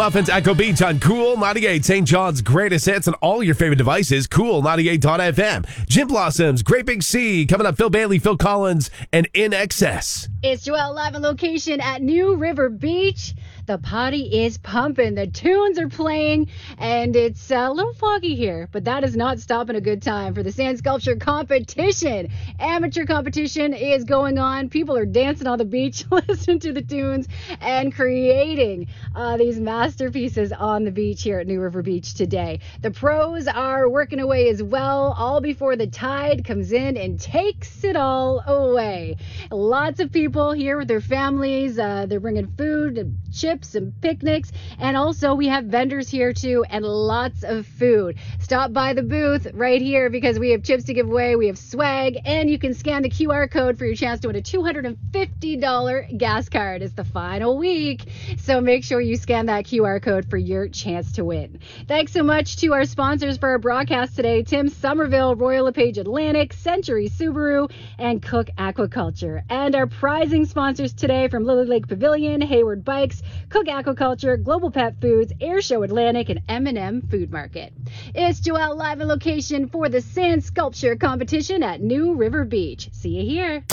Muffins Echo Beach on Cool 98, St. John's greatest hits on all your favorite devices, Cool 98.fm. Jim Blossoms, Great Big Sea, coming up, Phil Bailey, Phil Collins, and In Excess. It's Joelle live on location at New River Beach. The party is pumping, the tunes are playing, and it's a little foggy here, but that is not stopping a good time for the sand sculpture competition. Amateur competition is going on. People are dancing on the beach, listening to the tunes, and creating these masterpieces on the beach here at New River Beach today. The pros are working away as well, all before the tide comes in and takes it all away. Lots of people here with their families. They're bringing food and chips and picnics, and also we have vendors here too, and lots of food. Stop by the booth right here because we have chips to give away, we have swag, and you can scan the QR code for your chance to win a $250 gas card. It's the final week, so make sure you scan that QR code for your chance to win. Thanks so much to our sponsors for our broadcast today: Tim Somerville, Royal LePage Atlantic, Century Subaru, and Cook Aquaculture. And our prizing sponsors today from Lily Lake Pavilion, Hayward Bikes, Cook Aquaculture, Global Pet Foods, Air Show Atlantic, and M&M Food Market. It's Joelle live in location for the sand sculpture competition at New River Beach. See you here.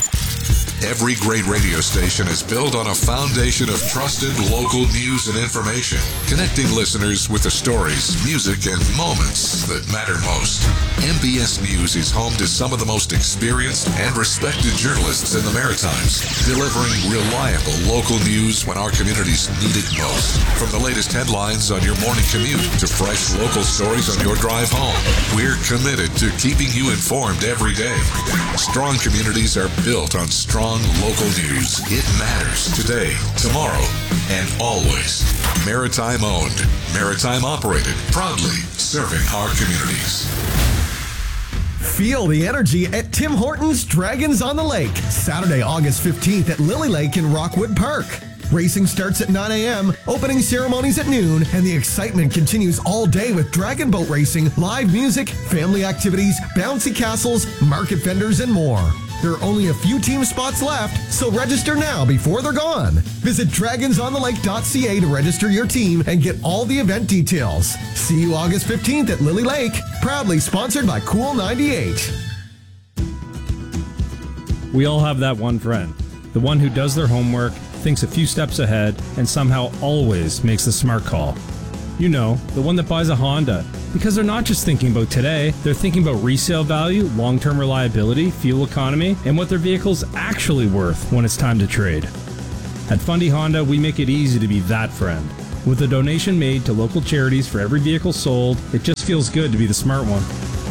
Every great radio station is built on a foundation of trusted local news and information, connecting listeners with the stories, music, and moments that matter most. MBS News is home to some of the most experienced and respected journalists in the Maritimes, delivering reliable local news when our communities need it most. From the latest headlines on your morning commute to fresh local stories on your drive home, we're committed to keeping you informed every day. Strong communities are built on strong local news. It matters today, tomorrow, and always. Maritime owned, maritime operated, proudly serving our communities. Feel the energy at Tim Hortons Dragons on the Lake, Saturday, August 15th at Lily Lake in Rockwood Park. Racing starts at 9 a.m., opening ceremonies at noon, and the excitement continues all day with dragon boat racing, live music, family activities, bouncy castles, market vendors, and more. There are only a few team spots left, so register now before they're gone. Visit dragonsonthelake.ca to register your team and get all the event details. See you August 15th at Lily Lake, proudly sponsored by Cool 98. We all have that one friend, the one who does their homework, thinks a few steps ahead, and somehow always makes the smart call. You know, the one that buys a Honda. Because they're not just thinking about today, they're thinking about resale value, long-term reliability, fuel economy, and what their vehicle's actually worth when it's time to trade. At Fundy Honda, we make it easy to be that friend. With a donation made to local charities for every vehicle sold, it just feels good to be the smart one.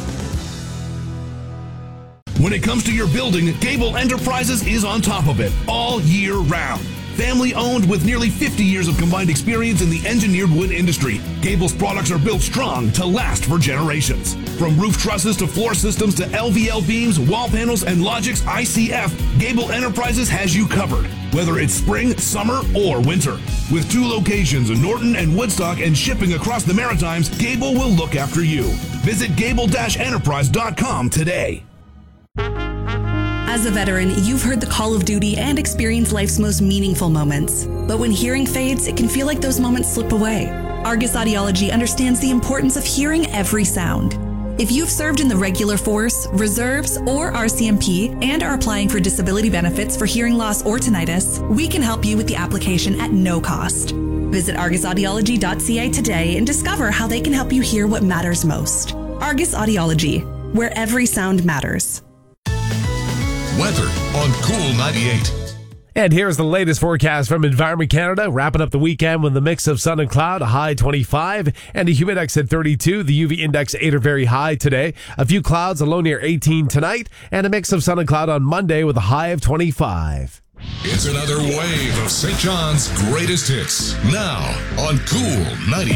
When it comes to your building, Gable Enterprises is on top of it all year round. Family owned with nearly 50 years of combined experience in the engineered wood industry, Gable's products are built strong to last for generations. From roof trusses to floor systems to LVL beams, wall panels, and Logix ICF, Gable Enterprises has you covered, whether it's spring, summer, or winter. With 2 locations in Norton and Woodstock and shipping across the Maritimes, Gable will look after you. Visit gable-enterprise.com today. As a veteran, you've heard the call of duty and experienced life's most meaningful moments. But when hearing fades, it can feel like those moments slip away. Argus Audiology understands the importance of hearing every sound. If you've served in the regular force, reserves, or RCMP and are applying for disability benefits for hearing loss or tinnitus, we can help you with the application at no cost. Visit argusaudiology.ca today and discover how they can help you hear what matters most. Argus Audiology, where every sound matters. Weather on Cool 98. And here's the latest forecast from Environment Canada, wrapping up the weekend with a mix of sun and cloud, a high 25, and a humidex at 32. The UV index 8 or very high today. A few clouds, a low near 18 tonight, and a mix of sun and cloud on Monday with a high of 25. It's another wave of St. John's greatest hits, now on Cool 98.